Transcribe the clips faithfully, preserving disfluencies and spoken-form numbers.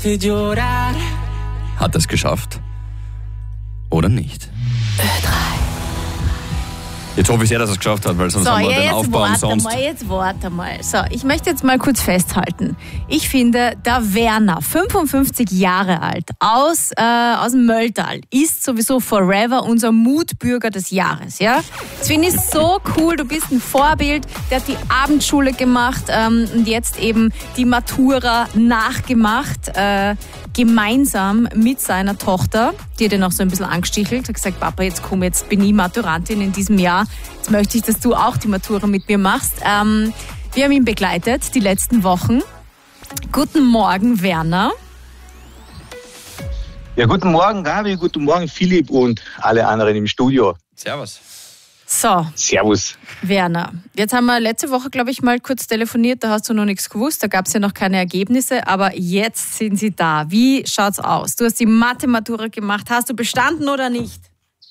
Hat er es geschafft? Oder nicht? Jetzt hoffe ich sehr, dass er es geschafft hat, weil sonst So, haben wir ja, den jetzt Aufbau warte umsonst. mal, jetzt warte mal. So, ich möchte jetzt mal kurz festhalten. Ich finde, der Werner, fünfundfünfzig Jahre alt, aus, äh, aus dem Mölltal, ist sowieso forever unser Mutbürger des Jahres, ja? Das finde ich so cool, du bist ein Vorbild, der hat die Abendschule gemacht ähm, und jetzt eben die Matura nachgemacht, äh, gemeinsam mit seiner Tochter, die hat ihn auch so ein bisschen angestichelt, hat gesagt, Papa, jetzt komm, jetzt bin ich Maturantin in diesem Jahr, jetzt möchte ich, dass du auch die Matura mit mir machst. Ähm, wir haben ihn begleitet die letzten Wochen. Guten Morgen, Werner. Ja, guten Morgen, Gabi, guten Morgen, Philipp und alle anderen im Studio. Servus. So, Servus. Werner, jetzt haben wir letzte Woche, glaube ich, mal kurz telefoniert, da hast du noch nichts gewusst, da gab es ja noch keine Ergebnisse, aber jetzt sind sie da. Wie schaut's aus? Du hast die Mathe-Matura gemacht, hast du bestanden oder nicht?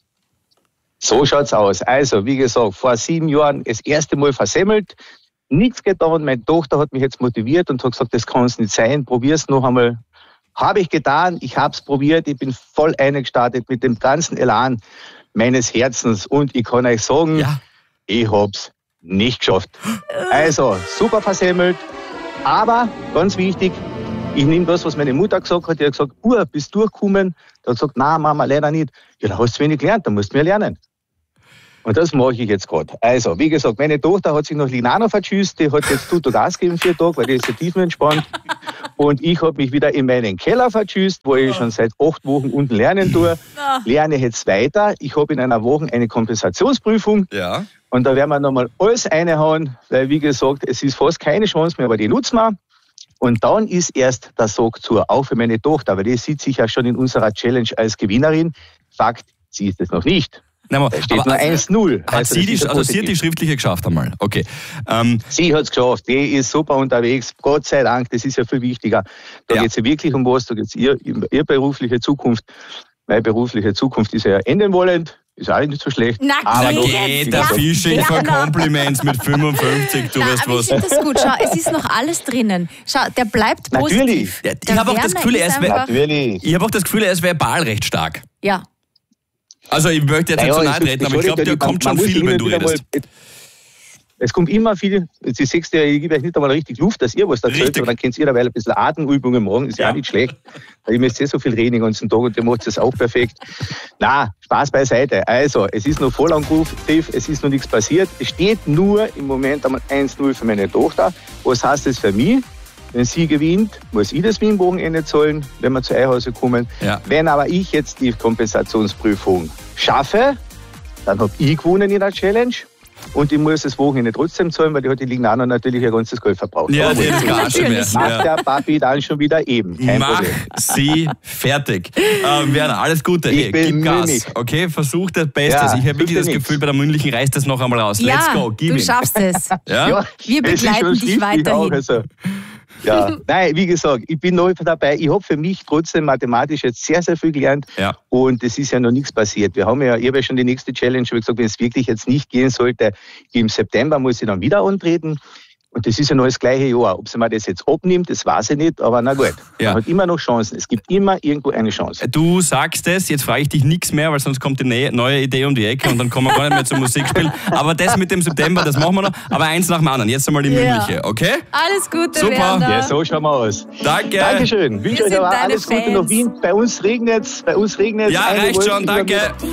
So schaut's aus. Also, wie gesagt, vor sieben Jahren das erste Mal versemmelt, nichts getan. Meine Tochter hat mich jetzt motiviert und hat gesagt, das kann es nicht sein, probier's noch einmal. Habe ich getan, ich habe es probiert, ich bin voll eingestartet mit dem ganzen Elan meines Herzens und ich kann euch sagen, Ja. ich hab's nicht geschafft. Also, super versemmelt, aber ganz wichtig, ich nehme das, was meine Mutter gesagt hat, die hat gesagt, Bub, bist du durchgekommen? Da hat gesagt, nein, Mama, leider nicht. Ja, da hast du wenig gelernt, da musst du mehr lernen. Und das mache ich jetzt gerade. Also, wie gesagt, meine Tochter hat sich nach Lignano verschüsst, die hat jetzt Tuto Gas gegeben vier Tage, weil die ist ja tiefenentspannt. Und ich habe mich wieder in meinen Keller verschüsst, wo ich schon seit acht Wochen unten lernen tue. Lerne jetzt weiter. Ich habe in einer Woche eine Kompensationsprüfung. Ja. Und da werden wir nochmal alles reinhauen, weil, wie gesagt, es ist fast keine Chance mehr, aber die nutzen wir. Und dann ist erst der Sack zu, auch für meine Tochter, weil die sieht sich ja schon in unserer Challenge als Gewinnerin. Fakt, sie ist es noch nicht. Nein, Da steht aber nur eins null. Hat Also sie das die, ist ja also sie hat die positiv. schriftliche geschafft einmal. Okay. Ähm, Sie hat es geschafft, die ist super unterwegs, Gott sei Dank, das ist ja viel wichtiger. Da Ja. geht es ja wirklich um was, da geht es ihr, ihr berufliche Zukunft. Meine berufliche Zukunft ist ja enden wollend, ist auch nicht so schlecht. Na, aber noch, geht wie der gesagt, Fishing for Werner. Compliments mit fünfundfünfzig, du Na, weißt aber ich was. finde das gut. Schau, es ist noch alles drinnen. Schau, der bleibt Natürlich. positiv. Ja, ich Der habe auch das Werner Gefühl, er ist ist we- einfach- Natürlich. Ich habe auch das Gefühl, er ist verbal recht stark. Ja. Also ich möchte jetzt nicht Naja, so es nahe ist- treten, aber ich sorry, glaube, dir man- kommt man schon muss viel, hin wenn und du wieder redest. mal- Es kommt immer viel, die sechste, ich gebe euch nicht einmal richtig Luft, dass ihr was erzählt, Richtig. aber dann könnt ihr derweil ein bisschen Atemübungen machen, ist ja, Ja. auch nicht schlecht. Weil ihr müsst eh so viel reden den ganzen Tag und ihr macht es auch perfekt. Na, Spaß beiseite. Also, es ist noch voll angriff, es ist noch nichts passiert. Es steht nur im Moment einmal eins null für meine Tochter. Was heißt das für mich? Wenn sie gewinnt, muss ich das wie im Wochenende zahlen, wenn wir zu Eihause kommen. Ja. Wenn aber ich jetzt die Kompensationsprüfung schaffe, dann habe ich gewonnen in der Challenge. Und ich muss das Wochenende trotzdem zahlen, weil die hat die Lignano natürlich ihr ganzes Geld verbraucht. Ja, Aber die hat gar schon mehr. Natürlich. macht Ja. der Papi dann schon wieder eben. Kein Mach Problem. sie fertig. Ähm, Werner, alles Gute. Ich Hey, gib bemühe Gas. mich. Okay, versuch das Bestes. Ja, ich habe wirklich bitte das nix. Gefühl, bei der mündlichen reißt das noch einmal raus. Ja, Let's go, gib du ihm. schaffst es. Ja? Wir es ist begleiten schon dich schriftlich weiterhin. Auch, also, ja. Nein, wie gesagt, ich bin noch dabei. Ich habe für mich trotzdem mathematisch jetzt sehr, sehr viel gelernt. Ja. Und es ist ja noch nichts passiert. Wir haben ja, ich habe ja schon die nächste Challenge, ich habe gesagt, wenn es wirklich jetzt nicht gehen sollte, im September muss ich dann wieder antreten. Und das ist ja noch das gleiche Jahr. Ob sie mir das jetzt abnimmt, das weiß ich nicht, aber na gut. Ja. Man hat immer noch Chancen. Es gibt immer irgendwo eine Chance. Du sagst es, jetzt frage ich dich nichts mehr, weil sonst kommt die ne- neue Idee um die Ecke und dann kommen wir gar nicht mehr zum Musikspiel. Aber das mit dem September, das machen wir noch. Aber eins nach dem anderen. Jetzt einmal die Ja. mündliche, okay? Alles Gute, Super. Werner. Ja, so schauen wir aus. Danke. Dankeschön. Wünsche euch sind aber deine alles Gute Fans. nach Wien. Bei uns regnet es. Bei uns regnet es. Ja, reicht schon, danke.